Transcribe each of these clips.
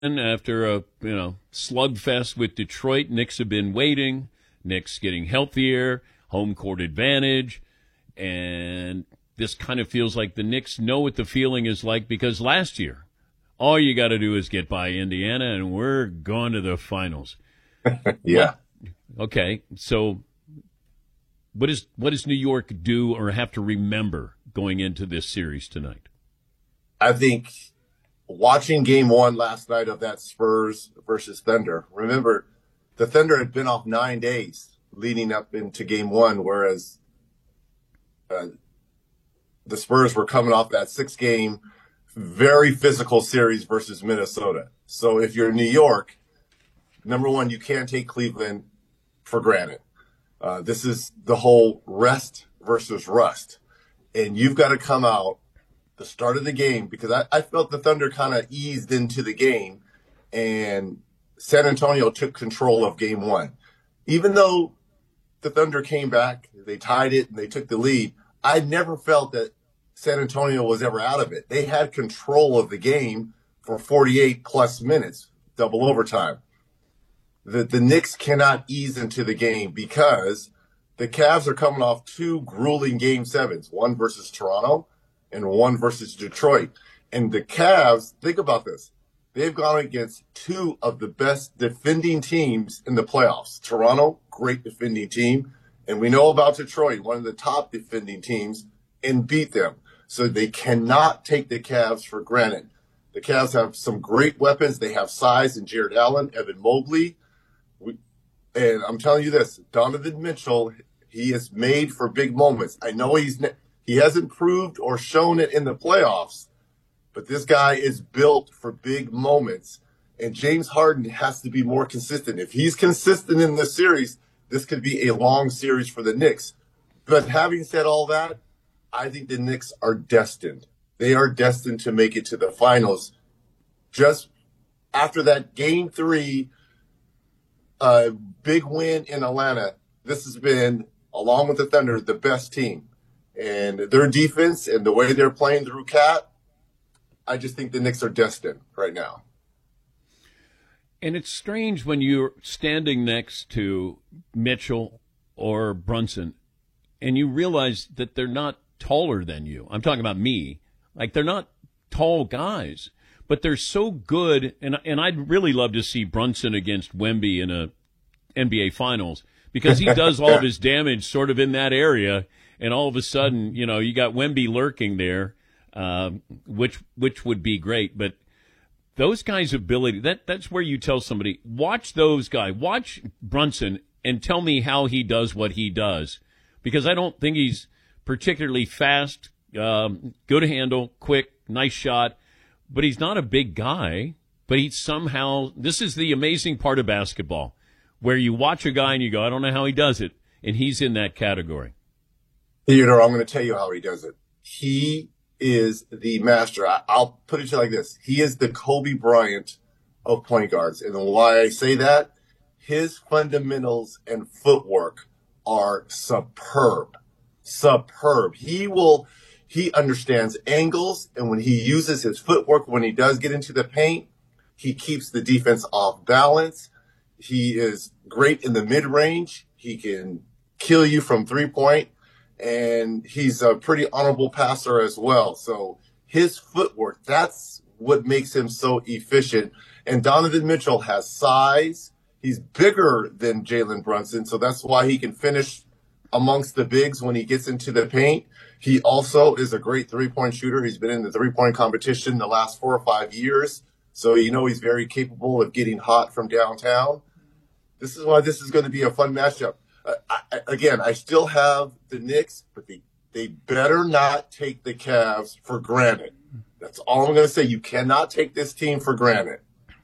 after a slugfest with Detroit. Knicks have been waiting. Knicks getting healthier, home court advantage, and this kind of feels like the Knicks know what the feeling is like because last year, all you got to do is get by Indiana, and we're going to the finals. Yeah. Okay, so what does New York do or have to remember going into this series tonight? I think watching game one last night of that Spurs versus Thunder, remember, the Thunder had been off 9 days leading up into game one, whereas the Spurs were coming off that 6-game, very physical series versus Minnesota. So if you're New York, number one, you can't take Cleveland for granted. This is the whole rest versus rust. And you've got to come out the start of the game, because I felt the Thunder kind of eased into the game, and San Antonio took control of game one. Even though the Thunder came back, they tied it, and they took the lead, I never felt that San Antonio was ever out of it. They had control of the game for 48-plus minutes, double overtime. The Knicks cannot ease into the game because the Cavs are coming off 2 grueling game sevens, one versus Toronto and one versus Detroit. And the Cavs, think about this. They've gone against 2 of the best defending teams in the playoffs. Toronto, great defending team. And we know about Detroit, one of the top defending teams, and beat them. So they cannot take the Cavs for granted. The Cavs have some great weapons. They have size in Jared Allen, Evan Mobley. And I'm telling you this, Donovan Mitchell, he is made for big moments. I know he hasn't proved or shown it in the playoffs, but this guy is built for big moments. And James Harden has to be more consistent. If he's consistent in this series, this could be a long series for the Knicks. But having said all that, I think the Knicks are destined. They are destined to make it to the finals. Just after that game 3 big win in Atlanta, this has been, along with the Thunder, the best team. And their defense and the way they're playing through Cat, I just think the Knicks are destined right now. And it's strange when you're standing next to Mitchell or Brunson and you realize that they're not taller than you. I'm talking about me. Like, they're not tall guys, but they're so good. And I'd really love to see Brunson against Wemby in a NBA Finals, because he does all of his damage sort of in that area. And all of a sudden, you got Wemby lurking there, which would be great. But those guys' ability, that's where you tell somebody, watch those guys, watch Brunson and tell me how he does what he does. Because I don't think he's particularly fast, good handle, quick, nice shot. But he's not a big guy. But he's somehow, this is the amazing part of basketball, where you watch a guy and you go, I don't know how he does it. And he's in that category. Theodore, I'm going to tell you how he does it. He is the master. I'll put it to you like this. He is the Kobe Bryant of point guards. And why I say that, his fundamentals and footwork are superb. Superb. He understands angles, and when he uses his footwork, when he does get into the paint, he keeps the defense off balance. He is great in the mid-range. He can kill you from three-point, and he's a pretty honorable passer as well. So his footwork, that's what makes him so efficient. And Donovan Mitchell has size. He's bigger than Jalen Brunson, so that's why he can finish amongst the bigs when he gets into the paint. He also is a great three-point shooter. He's been in the three-point competition the last 4 or 5 years, so he's very capable of getting hot from downtown. This is why this is going to be a fun matchup. I still have the Knicks, but they better not take the Cavs for granted. That's all I'm going to say. You cannot take this team for granted.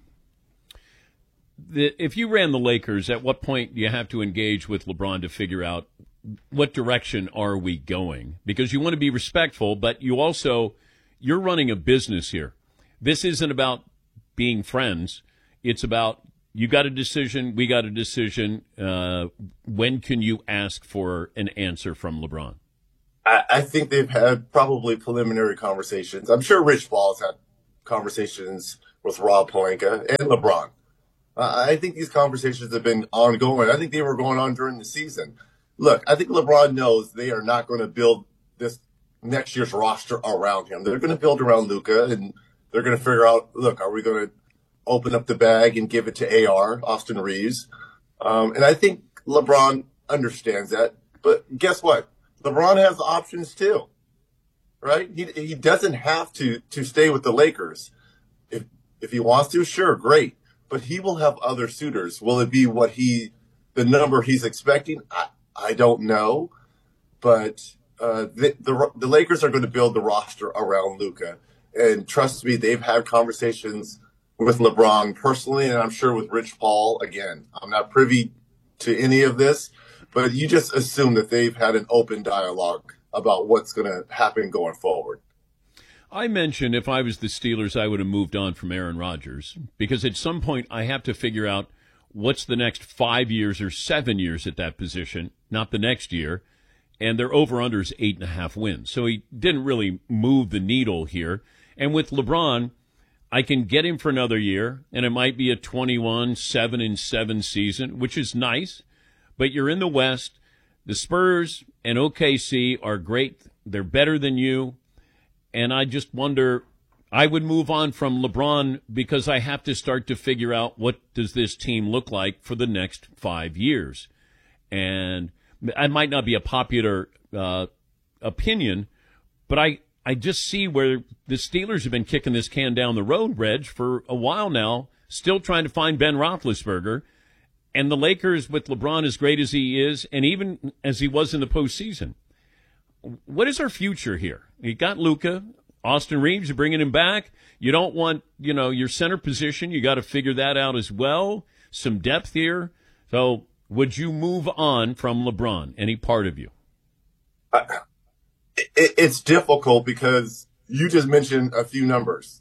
If you ran the Lakers, at what point do you have to engage with LeBron to figure out what direction are we going? Because you want to be respectful, but you're running a business here. This isn't about being friends. It's about, you got a decision, we got a decision. When can you ask for an answer from LeBron? I think they've had probably preliminary conversations. I'm sure Rich Paul's had conversations with Rob Pelinka and LeBron. I think these conversations have been ongoing. I think they were going on during the season. Look, I think LeBron knows they are not going to build this next year's roster around him. They're going to build around Luka, and they're going to figure out, look, are we going to open up the bag and give it to Austin Reeves? And I think LeBron understands that. But guess what? LeBron has options too, right? He doesn't have to stay with the Lakers. If he wants to, sure, great. But he will have other suitors. Will it be the number he's expecting? I don't know. But the Lakers are going to build the roster around Luka. And trust me, they've had conversations with LeBron personally, and I'm sure with Rich Paul. Again, I'm not privy to any of this, but you just assume that they've had an open dialogue about what's going to happen going forward. I mentioned if I was the Steelers, I would have moved on from Aaron Rodgers, because at some point I have to figure out what's the next 5 years or 7 years at that position, not the next year. And their over-under is 8.5 wins. So he didn't really move the needle here. And with LeBron, I can get him for another year, and it might be a 21-7-7 season, which is nice. But you're in the West. The Spurs and OKC are great. They're better than you. And I just wonder, I would move on from LeBron because I have to start to figure out what does this team look like for the next 5 years. And I might not be a popular opinion, but I just see where the Steelers have been kicking this can down the road, Reg, for a while now, still trying to find Ben Roethlisberger. And the Lakers, with LeBron as great as he is, and even as he was in the postseason, what is our future here? You got Luka, Austin Reeves, you're bringing him back. You don't want, your center position. You got to figure that out as well. Some depth here. So would you move on from LeBron, any part of you? It's difficult because you just mentioned a few numbers,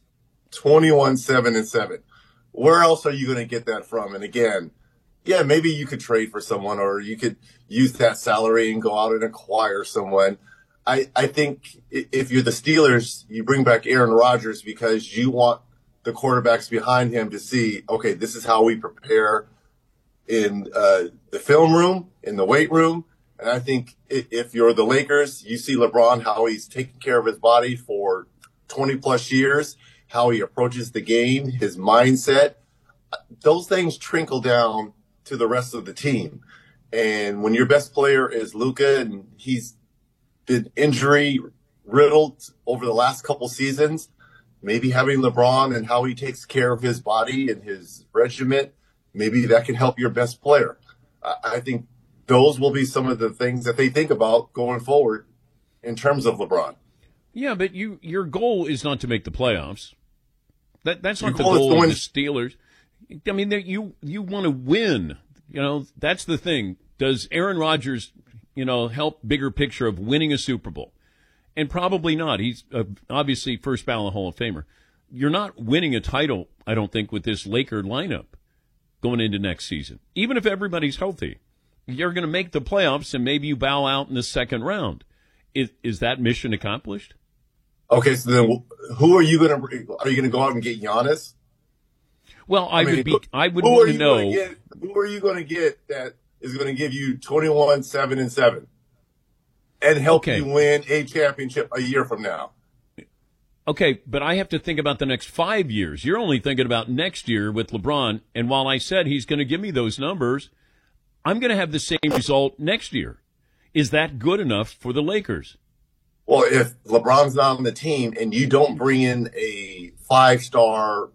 21-7-7. Where else are you going to get that from? And again, yeah, maybe you could trade for someone, or you could use that salary and go out and acquire someone. I think if you're the Steelers, you bring back Aaron Rodgers because you want the quarterbacks behind him to see, okay, this is how we prepare in the film room, in the weight room. And I think if you're the Lakers, you see LeBron, how he's taking care of his body for 20-plus years, how he approaches the game, his mindset. Those things trickle down to the rest of the team. And when your best player is Luka, and he's been injury riddled over the last couple seasons, maybe having LeBron and how he takes care of his body and his regiment, maybe that can help your best player. I think those will be some of the things that they think about going forward in terms of LeBron. Yeah, but your goal is not to make the playoffs. That's not the goal of the Steelers. I mean, you want to win. That's the thing. Does Aaron Rodgers, help bigger picture of winning a Super Bowl? And probably not. He's obviously first ballot Hall of Famer. You're not winning a title, I don't think, with this Laker lineup going into next season. Even if everybody's healthy, you're going to make the playoffs, and maybe you bow out in the second round. Is that mission accomplished? Okay, so then who are you going to? Are you going to go out and get Giannis? Well, I would want to know. Who are you going to get that is going to give you 21-7-7 and help you win a championship a year from now? Okay, but I have to think about the next 5 years. You're only thinking about next year with LeBron. And while I said he's going to give me those numbers, I'm going to have the same result next year. Is that good enough for the Lakers? Well, if LeBron's not on the team and you don't bring in a 5-star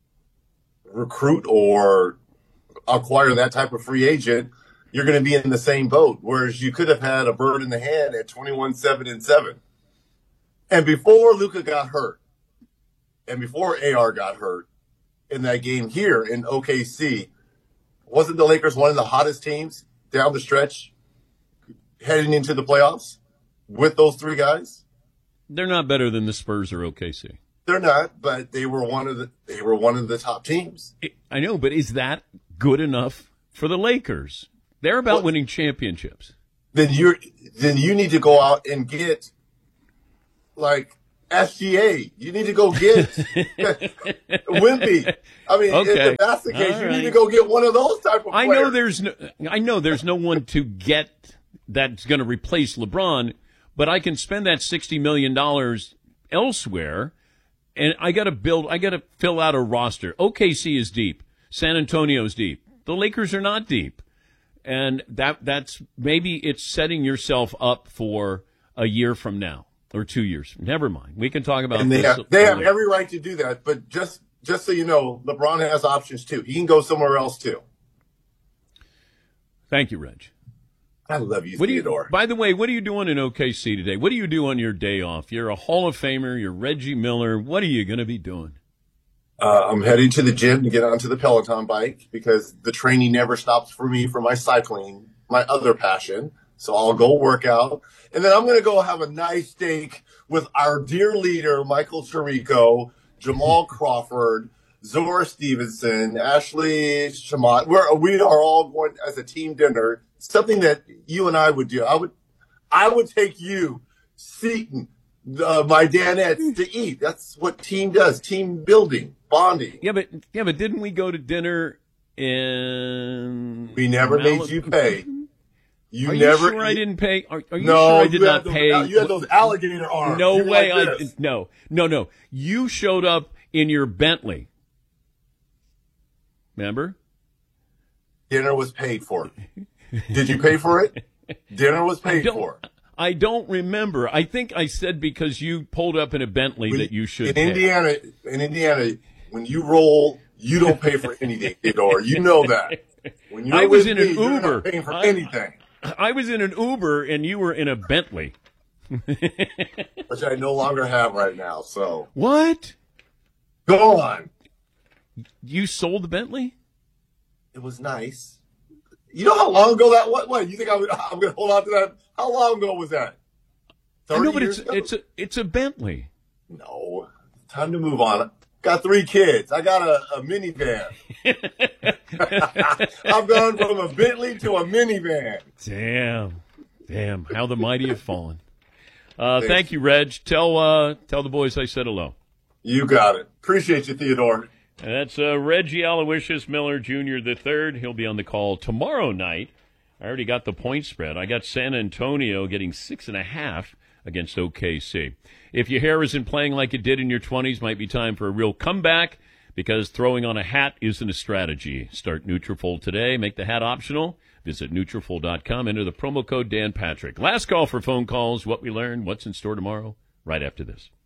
recruit or acquire that type of free agent, you're going to be in the same boat. Whereas you could have had a bird in the hand at 21-7-7. And before Luka got hurt, and before AR got hurt in that game here in OKC, wasn't the Lakers one of the hottest teams down the stretch heading into the playoffs with those three guys? They're not better than the Spurs or OKC. They're not, but they were one of the top teams. I know, but is that good enough for the Lakers? They're about winning championships. Then you need to go out and get like SGA. You need to go get Wimpy. I mean, Okay. if that's the case, All you right. need to go get one of those type of players. I know there's no one to get that's going to replace LeBron, but I can spend that $60 million elsewhere, and I got to fill out a roster. OKC is deep. San Antonio's deep. The Lakers are not deep. And that's maybe it's setting yourself up for a year from now or 2 years. Never mind. We can talk about And they this have later. every right to do that. But just so you know, LeBron has options too. He can go somewhere else too. Thank you, Reg. I love you, Theodore. By the way, what are you doing in OKC today? What do you do on your day off? You're a Hall of Famer. You're Reggie Miller. What are you going to be doing? I'm heading to the gym to get onto the Peloton bike because the training never stops for me for my cycling, my other passion. So I'll go work out. And then I'm going to go have a nice steak with our dear leader, Michael Chirico, Jamal Crawford, Zora Stevenson, Ashley Shamat. We are all going as a team dinner, something that you and I would do. I would take you, Seton, my Danettes to eat. That's what team does, team building. Bonding. Yeah, but didn't we go to dinner in? We never made you pay. Are you sure I didn't pay? Are you no, sure I did not pay? You had those alligator arms. No way. Like No. You showed up in your Bentley. Remember? Dinner was paid for. Did you pay for it? Dinner was paid for. I don't remember. I think I said because you pulled up in a Bentley that you should pay. In Indiana, when you roll, you don't pay for anything, Theodore. You know that. When you're I was with in me, an you're Uber. not paying for anything. I was in an Uber and you were in a Bentley. Which I no longer have right now, so. What? Go on. You sold the Bentley? It was nice. You know how long ago that was? What? You think I'm going to hold on to that? How long ago was that? 30 I know, but years ago? it's a Bentley. No. Time to move on. Got 3 kids. I got a minivan. I've gone from a Bentley to a minivan. Damn. How the mighty have fallen. Thank you, Reg. Tell the boys I said hello. You got it. Appreciate you, Theodore. And that's Reggie Aloysius Miller Jr. III. He'll be on the call tomorrow night. I already got the point spread. I got San Antonio getting 6.5 against OKC. If your hair isn't playing like it did in your 20s, might be time for a real comeback because throwing on a hat isn't a strategy. Start Nutrafol today. Make the hat optional. Visit Nutrafol.com. Enter the promo code Dan Patrick. Last call for phone calls. What we learned, what's in store tomorrow, right after this.